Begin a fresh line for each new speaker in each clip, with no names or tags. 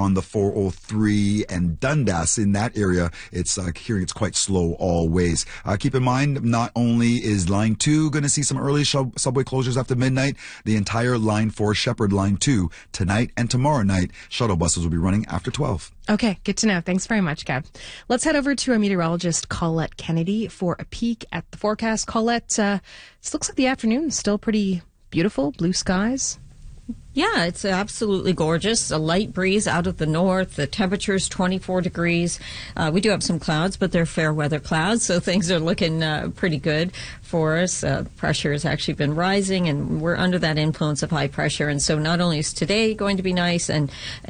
on the 403 and Dundas. In that area, it's hearing it's quite slow all ways. Keep in mind, not only is Line 2 going to see some early subway closures after midnight, the entire Line 4 Shepherd Line 2 tonight and tomorrow night, shuttle buses will be running after 12.
Okay, good to know. Thanks very much, Kev. Let's head over to our meteorologist, Colette Kennedy, for a peek at the forecast. Colette, this looks like the afternoon is still pretty beautiful, blue skies.
Yeah, it's absolutely gorgeous. A light breeze out of the north. The temperature's 24 degrees. We do have some clouds, but they're fair weather clouds, so things are looking pretty good for us. Pressure has actually been rising, and we're under that influence of high pressure. And so not only is today going to be nice and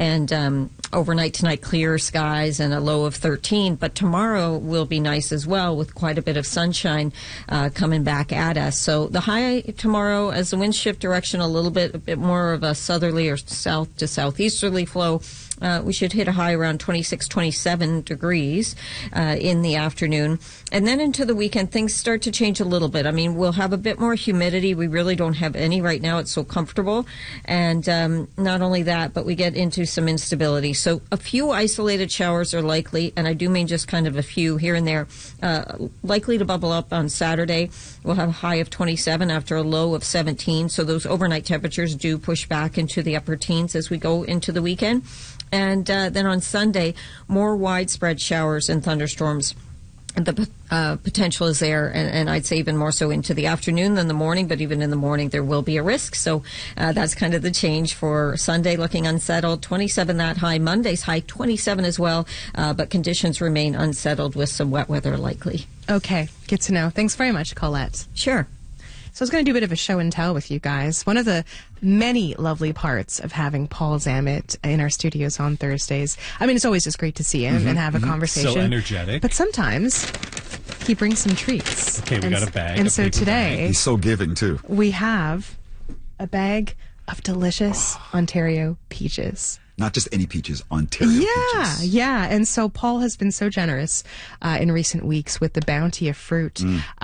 overnight tonight clear skies and a low of 13, but tomorrow will be nice as well with quite a bit of sunshine coming back at us. So the high tomorrow, as the winds shift direction a little bit, a bit more of a southerly or south to southeasterly flow, we should hit a high around 26, 27 degrees in the afternoon. And then into the weekend, things start to change a little bit. I mean, we'll have a bit more humidity. We really don't have any right now. It's so comfortable. And not only that, but we get into some instability. So a few isolated showers are likely, and I do mean just kind of a few here and there, likely to bubble up on Saturday. We'll have a high of 27 after a low of 17. So those overnight temperatures do push back into the upper teens as we go into the weekend. And then on Sunday, more widespread showers and thunderstorms. The potential is there, and I'd say even more so into the afternoon than the morning, but even in the morning there will be a risk. So that's kind of the change for Sunday, looking unsettled. 27 that high. Monday's high 27 as well, but conditions remain unsettled with some wet weather likely.
Okay, good to know. Thanks very much, Colette.
Sure.
So I was going to do a bit of a show and tell with you guys. One of the many lovely parts of having Paul Zammit in our studios on Thursdays. I mean, it's always just great to see him and have a conversation.
So energetic.
But sometimes he brings some treats.
Okay, we got a bag.
And so today,
He's so giving, too.
we have a bag of delicious Ontario peaches.
Not just any peaches, Ontario peaches.
Yeah. And so Paul has been so generous in recent weeks with the bounty of fruit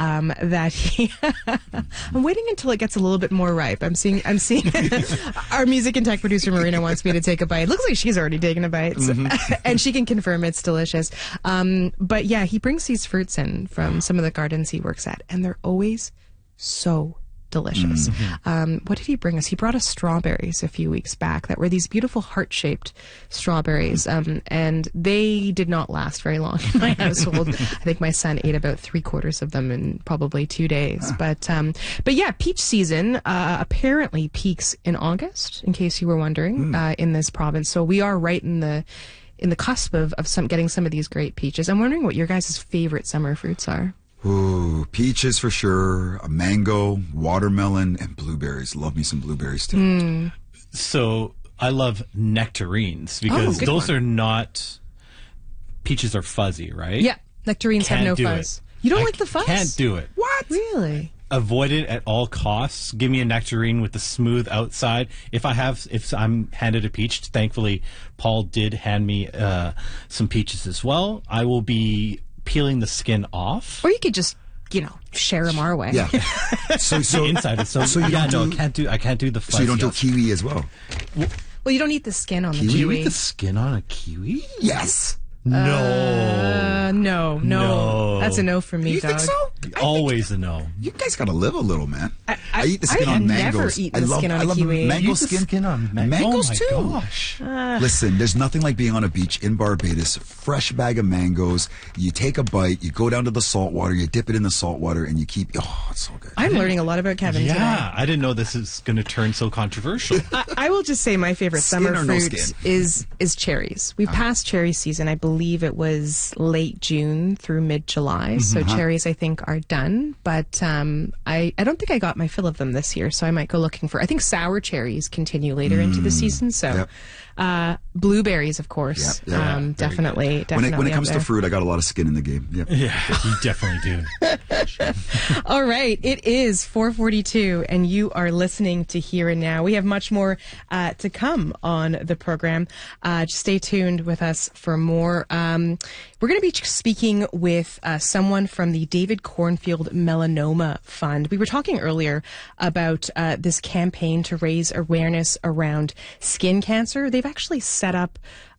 that he. I'm waiting until it gets a little bit more ripe. I'm seeing. Our music and tech producer Marina wants me to take a bite. It looks like she's already taken a bite, and she can confirm it's delicious. But yeah, he brings these fruits in from some of the gardens he works at, and they're always so delicious. What did he bring us? He brought us strawberries a few weeks back that were these beautiful heart-shaped strawberries, and they did not last very long in my household. I think my son ate about 3/4 of them in probably 2 days. But yeah, peach season apparently peaks in August, in case you were wondering, in this province. So we are right in the cusp of getting some of these great peaches. I'm wondering what your guys' favorite summer fruits are.
Ooh, peaches for sure, a mango, watermelon, and blueberries. Love me some blueberries, too.
So I love nectarines because those are not... Peaches are fuzzy, right?
Yeah, nectarines have no fuzz. You don't like the fuzz?
Can't do it.
What? Really?
Avoid it at all costs. Give me a nectarine with the smooth outside. If I'm handed a peach, thankfully Paul did hand me some peaches as well. I will be peeling the skin off.
Or you could just, share them our way.
Yeah. So
the inside is so
you
yeah,
don't
I can't do the fuzz.
So you don't do kiwi as well?
Well, you don't eat the skin on the
Do you
kiwi.
eat the skin on a kiwi?
Yes.
No. That's a no for me,
You
dog.
think so?
Always a no.
You guys gotta live a little, man.
I
eat the skin
I
on
have never
mangoes.
eaten the skin on
I
a
love
kiwi.
mango
Eat the skin on
mangoes
oh my
too.
Gosh.
Listen, there's nothing like being on a beach in Barbados, fresh bag of mangoes. You take a bite, you go down to the salt water, you dip it in the salt water, and you keep. Oh, it's so good.
I'm learning a lot about Kevin today.
Yeah, I didn't know this is going to turn so controversial.
I will just say my favorite
Skin
summer
or no
fruit
skin?
is cherries. We passed cherry season. I believe it was late June through mid-July. So cherries, I think, are done. But I don't think I got my fill of them this year, so I might go looking for... I think sour cherries continue later into the season. So blueberries, of course. Definitely.
When it comes to fruit, I got a lot of skin in the game. Yep.
Yeah, you definitely do.
All right, it is 4:42, and you are listening to Here and Now. We have much more to come on the program. Just stay tuned with us for more. We're going to be speaking with someone from the David Cornfield Melanoma Fund. We were talking earlier about this campaign to raise awareness around skin cancer. They've actually set up